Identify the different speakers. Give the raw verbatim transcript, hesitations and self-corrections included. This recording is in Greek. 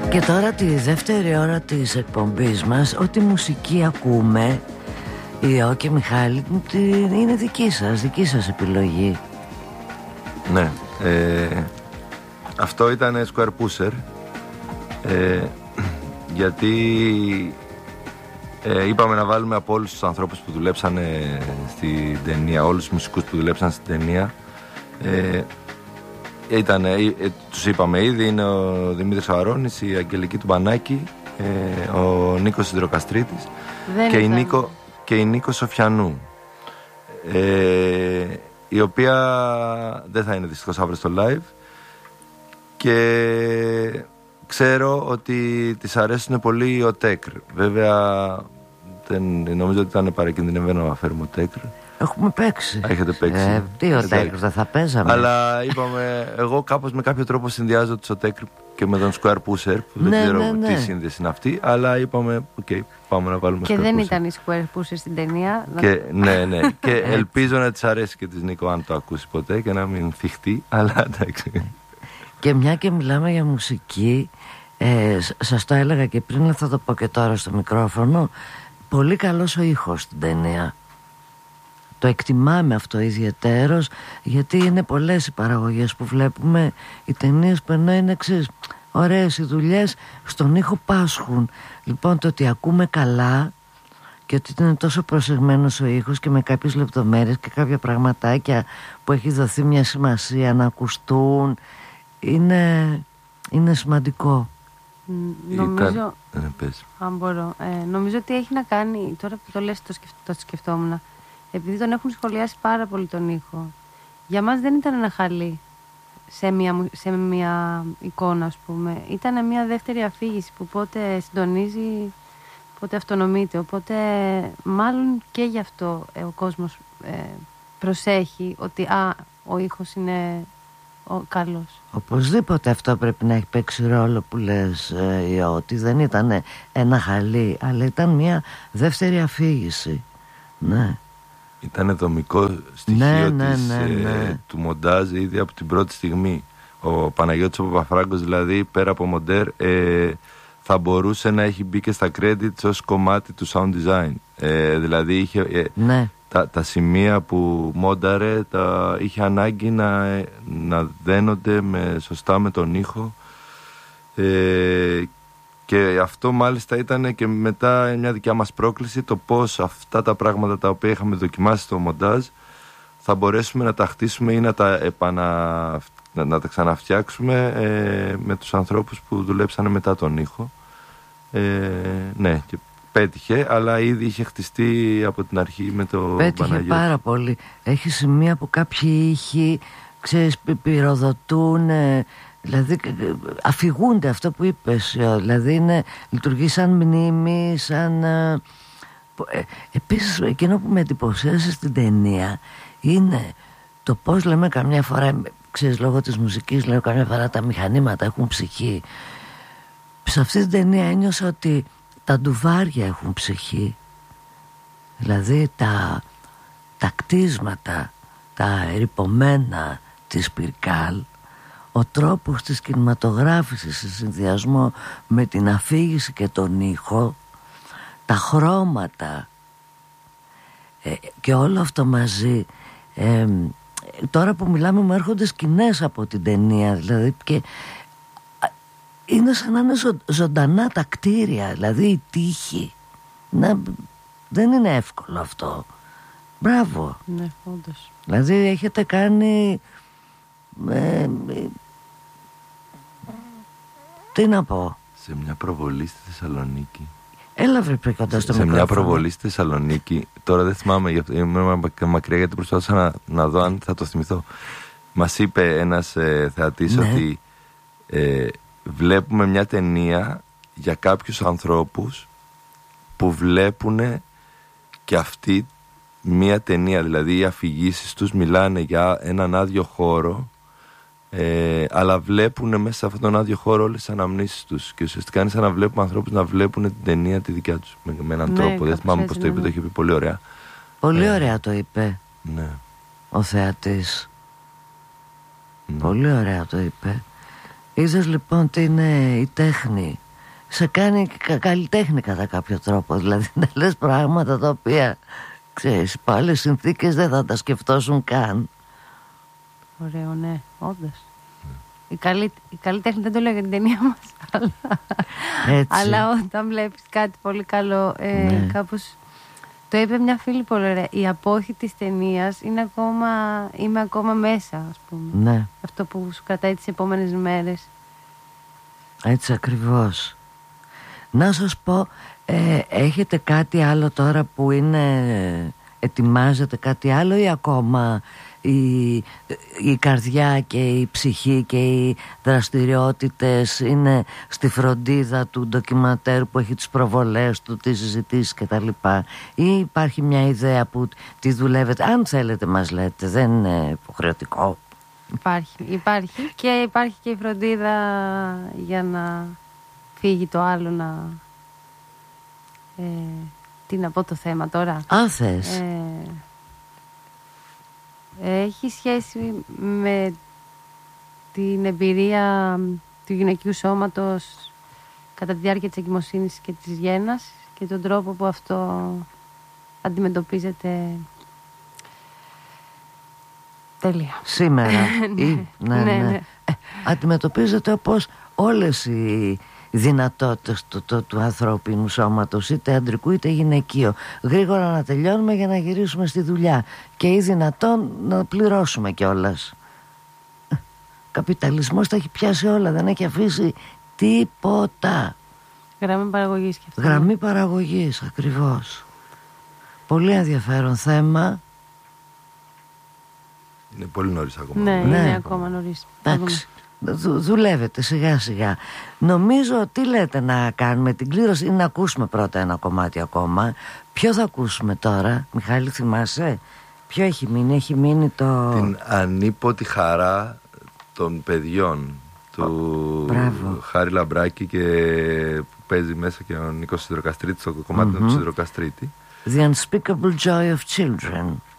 Speaker 1: Και τώρα τη δεύτερη ώρα της εκπομπής μας, ό,τι μουσική ακούμε, Ιω και Μιχάλη, είναι δική σας, δική σας επιλογή.
Speaker 2: Ναι, ε, αυτό ήταν Square Pusher, ε, γιατί ε, είπαμε να βάλουμε από όλους τους ανθρώπους που δουλέψανε στην ταινία, όλους τους μουσικούς που δουλέψαν στην ταινία. ε, Ήταν, ε, ε, τους είπαμε ήδη, είναι ο Δημήτρης Αρώνης, η Αγγελική του Μπανάκη, ε, ο Νίκος Συντροκαστρίτης και η, Νίκο, και η Νίκο Σοφιανού, ε, η οποία δεν θα είναι δυστυχώς αύριο στο live, και ξέρω ότι της αρέσουν πολύ ο Τέκρ. Βέβαια δεν, νομίζω ότι ήταν παρακινδυνευμένο να φέρουμε ο Τέκρ.
Speaker 1: Έχουμε παίξει.
Speaker 2: Έχετε παίξει.
Speaker 1: Ε, τι ο Τέκρ, δεν θα παίζαμε.
Speaker 2: Αλλά είπαμε, εγώ κάπως με κάποιο τρόπο συνδυάζω το Τέκρ και με τον Square Pusher, που δεν
Speaker 1: ναι,
Speaker 2: ξέρω
Speaker 1: ναι, ναι.
Speaker 2: τι σύνδεση είναι αυτή. Αλλά είπαμε, οκ, okay, πάμε να βάλουμε
Speaker 3: και
Speaker 2: Square
Speaker 3: δεν
Speaker 2: Pusher.
Speaker 3: ήταν η Square Pusher στην ταινία.
Speaker 2: Και, ναι, ναι. Και ελπίζω να της αρέσει και της Νίκο, αν το ακούσει ποτέ, και να μην θυχτεί. Αλλά εντάξει.
Speaker 1: Και μια και μιλάμε για μουσική, ε, σας το έλεγα και πριν, αλλά θα το πω και τώρα στο μικρόφωνο. Πολύ καλός ο ήχος στην ταινία. Το εκτιμάμε αυτό ιδιαιτέρως, γιατί είναι πολλές οι παραγωγές που βλέπουμε, οι ταινίες που ενώ είναι εξής, ωραίες οι δουλειές, στον ήχο πάσχουν. Λοιπόν, το ότι ακούμε καλά και ότι είναι τόσο προσεγμένος ο ήχος και με κάποιες λεπτομέρειες και κάποια πραγματάκια που έχει δοθεί μια σημασία να ακουστούν, είναι, είναι σημαντικό.
Speaker 3: Νομίζω,
Speaker 2: ε, πες.
Speaker 3: αν μπορώ, ε, νομίζω ότι έχει να κάνει, τώρα που το λες το, σκεφ, το σκεφτόμουν, επειδή τον έχουν σχολιάσει πάρα πολύ τον ήχο. Για μας δεν ήταν ένα χαλί σε μια, σε μια εικόνα, ας πούμε. Ήταν μια δεύτερη αφήγηση που πότε συντονίζει, πότε αυτονομείται. Οπότε μάλλον και γι' αυτό ε, ο κόσμος ε, προσέχει ότι α, ο ήχος είναι ο καλός.
Speaker 1: Οπωσδήποτε αυτό πρέπει να έχει παίξει ρόλο που λες, ε, ότι δεν ήταν ένα χαλί, αλλά ήταν μια δεύτερη αφήγηση. Ναι.
Speaker 2: Ήταν δομικό στοιχείο
Speaker 1: ναι, ναι,
Speaker 2: της,
Speaker 1: ναι, ναι.
Speaker 2: Ε, του μοντάζ ήδη από την πρώτη στιγμή. Ο Παναγιώτης ο Παπαφράγκος, δηλαδή, πέρα από μοντέρ, ε, θα μπορούσε να έχει μπει και στα credits ως κομμάτι του sound design. Ε, δηλαδή είχε, ε,
Speaker 1: ναι.
Speaker 2: τα, τα σημεία που μόνταρε τα είχε ανάγκη να, να δένονται με, σωστά με τον ήχο, ε, και αυτό μάλιστα ήταν και μετά μια δικιά μας πρόκληση, το πώς αυτά τα πράγματα τα οποία είχαμε δοκιμάσει στο μοντάζ θα μπορέσουμε να τα χτίσουμε ή να τα, επανα... να, να τα ξαναφτιάξουμε ε, με τους ανθρώπους που δουλέψανε μετά τον ήχο. Ε, ναι, και πέτυχε, αλλά ήδη είχε χτιστεί από την αρχή με το
Speaker 1: πέτυχε
Speaker 2: Παναγιώτη.
Speaker 1: Πάρα πολύ. Έχει σημεία που κάποιοι ήχοι, ξέρεις, πυροδοτούν, ε, δηλαδή αφηγούνται, αυτό που είπες, δηλαδή είναι, λειτουργεί σαν μνήμη, σαν... Ε, ε, επίσης εκείνο που με εντυπωσίασε στην ταινία είναι το πώς λέμε καμιά φορά, ξέρεις, λόγω της μουσικής λέω καμιά φορά τα μηχανήματα έχουν ψυχή. Σε αυτή την ταινία ένιωσα ότι τα ντουβάρια έχουν ψυχή, δηλαδή τα, τα κτίσματα, τα ερειπωμένα της Πυρκάλ, ο τρόπος της κινηματογράφησης σε συνδυασμό με την αφήγηση και τον ήχο, τα χρώματα, ε, και όλο αυτό μαζί, ε, τώρα που μιλάμε μου έρχονται σκηνές από την ταινία, δηλαδή, και είναι σαν να είναι ζω, ζωντανά τα κτίρια, δηλαδή η τύχη. Να, δεν είναι εύκολο αυτό. Μπράβο.
Speaker 3: Ναι, όντως.
Speaker 1: Δηλαδή έχετε κάνει... Ε, ε, τι να πω.
Speaker 2: Σε μια προβολή στη Θεσσαλονίκη.
Speaker 1: Έλα βρε πριν κοντά στο
Speaker 2: σε
Speaker 1: μικρόφωνο.
Speaker 2: μια προβολή στη Θεσσαλονίκη. Τώρα δεν θυμάμαι, είμαι μακριά γιατί προσπάθησα να, να δω αν θα το θυμηθώ. Μας είπε ένας ε, θεατής, ναι, ότι ε, βλέπουμε μια ταινία για κάποιους ανθρώπους που βλέπουν και αυτοί μια ταινία. Δηλαδή οι αφηγήσεις τους μιλάνε για έναν άδειο χώρο, ε, αλλά βλέπουν μέσα σε αυτόν τον άδειο χώρο όλες τις αναμνήσεις τους. Και ουσιαστικά είναι σαν να βλέπουμε ανθρώπους να βλέπουν την ταινία τη δικιά τους με, με έναν, ναι, τρόπο. Δεν θυμάμαι πώς το είπε, ναι, το είχε πει πολύ ωραία.
Speaker 1: Πολύ
Speaker 2: ε,
Speaker 1: ωραία το είπε,
Speaker 2: ναι,
Speaker 1: ο θεατής.
Speaker 2: ναι.
Speaker 1: Πολύ ωραία το είπε. Είδες λοιπόν τι είναι η τέχνη. Σε κάνει κα- καλλιτέχνη κατά κάποιο τρόπο. Δηλαδή να λες πράγματα τα οποία, ξέρεις, υπό άλλες συνθήκες δεν θα τα σκεφτώσουν καν.
Speaker 3: Ωραίο, ναι, όντως. Η καλή, η καλή τέχνη δεν το λέω για την ταινία μας, αλλά, αλλά όταν βλέπεις κάτι πολύ καλό, ε, ναι. Κάπως το είπε μια φίλη πολύ ωραία. Η απόχη της ταινίας είναι ακόμα, είμαι ακόμα μέσα, ας πούμε.
Speaker 1: Ναι.
Speaker 3: Αυτό που σου κρατάει τις επόμενες μέρες.
Speaker 1: Έτσι ακριβώς. Να σας πω, ε, έχετε κάτι άλλο τώρα που είναι, ετοιμάζετε κάτι άλλο ή ακόμα η, η καρδιά και η ψυχή και οι δραστηριότητες είναι στη φροντίδα του ντοκιματέρ που έχει τις προβολές του, τις συζητήσεις κτλ, ή υπάρχει μια ιδέα που τη δουλεύετε? Αν θέλετε μας λέτε, δεν είναι υποχρεωτικό.
Speaker 3: Υπάρχει, υπάρχει και υπάρχει και η φροντίδα για να φύγει το άλλο να... Ε, τι να πω το θέμα τώρα.
Speaker 1: Αν θες.
Speaker 3: Ε, έχει σχέση με την εμπειρία του γυναικείου σώματος κατά τη διάρκεια της εγκυμοσύνης και της γέννας και τον τρόπο που αυτό αντιμετωπίζεται τέλεια.
Speaker 1: Σήμερα.
Speaker 3: ναι,
Speaker 1: ή, ναι, ναι.
Speaker 3: ναι, ναι.
Speaker 1: Ε, αντιμετωπίζεται όπως όλες οι δυνατότητες του, του, του ανθρώπινου σώματος, είτε αντρικού είτε γυναικείο. Γρήγορα να τελειώνουμε για να γυρίσουμε στη δουλειά και ή δυνατόν να πληρώσουμε κιόλας. Καπιταλισμός τα έχει πιάσει όλα, δεν έχει αφήσει τίποτα.
Speaker 3: Γραμμή παραγωγής και αυτό.
Speaker 1: Γραμμή παραγωγής, ακριβώς. Πολύ ενδιαφέρον θέμα.
Speaker 2: Είναι πολύ νωρίς ακόμα.
Speaker 3: Ναι,
Speaker 1: ναι.
Speaker 3: είναι ακόμα νωρίς.
Speaker 1: Εντάξει, δου, δουλεύετε σιγά σιγά. Νομίζω, τι λέτε να κάνουμε την κλήρωση ή να ακούσουμε πρώτα ένα κομμάτι ακόμα? Ποιο θα ακούσουμε τώρα, Μιχάλη, θυμάσαι? Ποιο έχει μείνει? Έχει μείνει το...
Speaker 2: Την ανίποτη χαρά των παιδιών του
Speaker 1: Μπράβο.
Speaker 2: Χάρη Λαμπράκη, και που παίζει μέσα και ο Νίκος Σιδηροκαστρίτης, το κομμάτι mm-hmm. του Σιδηροκαστρίτη.
Speaker 1: The Unspeakable Joy of Children.